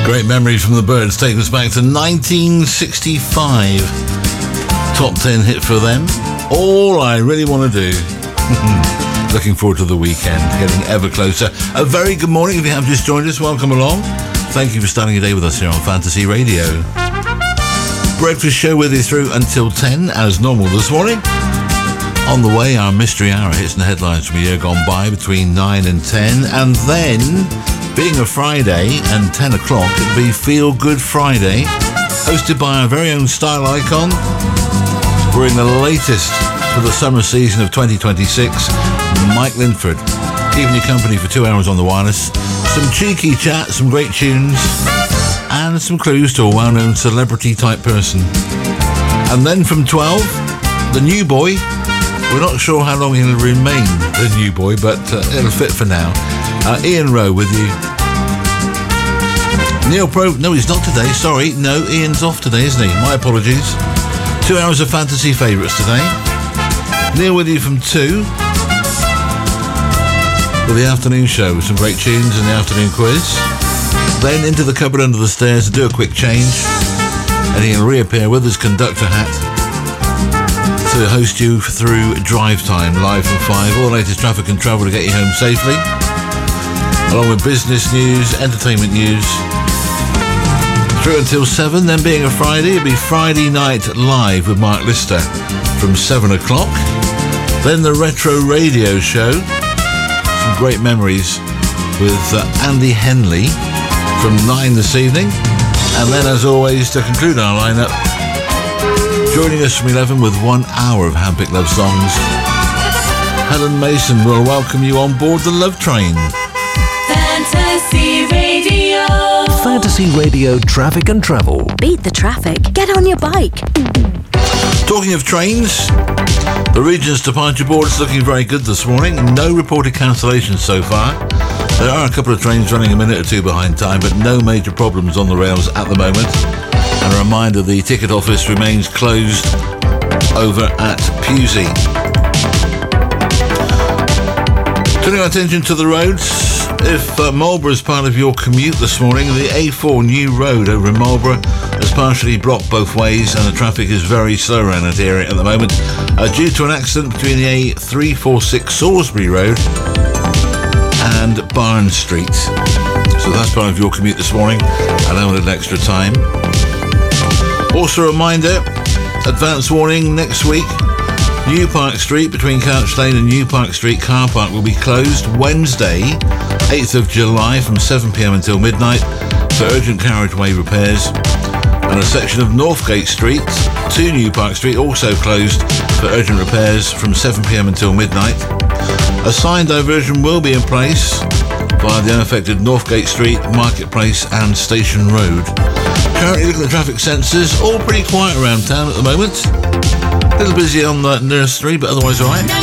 Great memories from the Byrds take us back to 1965. Top 10 hit for them. All I Really Want to Do. Looking forward to the weekend, getting ever closer. A very good morning if you have just joined us. Welcome along. Thank you for starting your day with us here on Fantasy Radio. Breakfast show with you through until 10 as normal this morning. On the way, our mystery hour hits the headlines from a year gone by between 9 and 10. And then, being a Friday and 10 o'clock, it'll be Feel Good Friday, hosted by our very own style icon. Bring the latest for the summer season of 2026, Mike Linford, keeping you company for 2 hours on the wireless. Some cheeky chat, some great tunes, and some clues to a well-known celebrity-type person. And then from 12, the new boy. We're not sure how long he'll remain the new boy, but it'll fit for now. Ian Rowe with you. Neil Pro... No, he's not today. Sorry. No, Ian's off today, isn't he? My apologies. 2 hours of fantasy favourites today. Neil with you from 2. With the afternoon show, with some great tunes and the afternoon quiz. Then into the cupboard under the stairs to do a quick change. And he'll reappear with his conductor hat to host you through Drive Time, live from 5. All the latest traffic and travel to get you home safely. Along with business news, entertainment news. Through until 7, then being a Friday, it'll be Friday Night Live with Mark Lister from 7 o'clock. Then the Retro Radio Show. Some great memories with Andy Henley from 9 this evening. And then, as always, to conclude our lineup, joining us from 11 with 1 hour of handpicked love songs, Helen Mason will welcome you on board the Love Train. Fantasy Radio. Fantasy Radio traffic and travel. Beat the traffic. Get on your bike. Talking of trains, the Regent's departure board is looking very good this morning. No reported cancellations so far. There are a couple of trains running a minute or two behind time, but no major problems on the rails at the moment. And a reminder, the ticket office remains closed over at Pewsey. Turning our attention to the roads, if Marlborough is part of your commute this morning, the A4 New Road over in Marlborough is partially blocked both ways and the traffic is very slow around that area at the moment due to an accident between the A346 Salisbury Road and Barn Street. So that's part of your commute this morning, and I wanted extra time. Also a reminder, advance warning, next week, New Park Street between Couch Lane and New Park Street car park will be closed Wednesday, 8th of July from 7pm until midnight for urgent carriageway repairs. And a section of Northgate Street to New Park Street also closed for urgent repairs from 7pm until midnight. A sign diversion will be in place via the unaffected Northgate Street, Marketplace and Station Road. Currently looking at the traffic sensors, all pretty quiet around town at the moment. A little busy on the nursery, but otherwise alright.